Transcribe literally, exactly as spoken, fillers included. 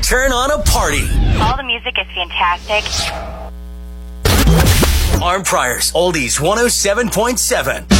turn on a party. All the music is fantastic. Arm Priors, Oldies one oh seven point seven.